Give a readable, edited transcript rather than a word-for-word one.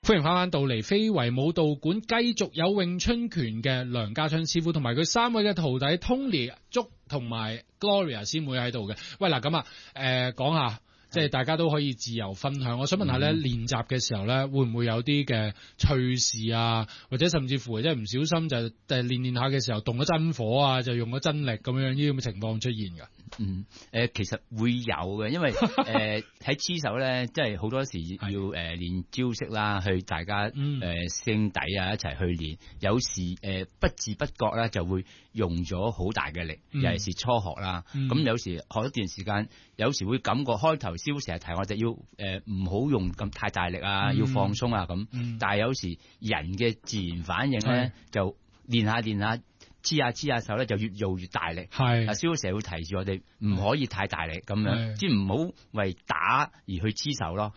歡迎翻到嚟非遺舞蹈館，繼續有詠春拳嘅梁家昌師傅同埋佢3位嘅徒弟 Tony、竹同埋 Gloria 師妹喺度嘅。喂，嗱咁啊，講下。即係大家都可以自由分享。我想問下咧，練習嘅時候咧，會唔會有啲嘅趣事啊，或者甚至乎即係唔小心就練下嘅時候動咗真火啊，就用咗真力咁樣呢啲咁嘅情況出現㗎？ 其實會有嘅，因為喺黐手咧，即係好多時要練招式啦，去大家師兄弟啊一齊去練。有時不自不覺咧就會用咗好大嘅力，尤其是初學啦。咁有時學一段時間，有時會感覺開頭師傅成日提我哋要唔好用咁太大力啊，要放鬆啊咁。但係有時人嘅自然反應咧，就練下練下。黐下手咧，就越做越大力。係，師傅成日會提住我哋唔可以太大力咁樣，即係唔好為打而去黐手咯。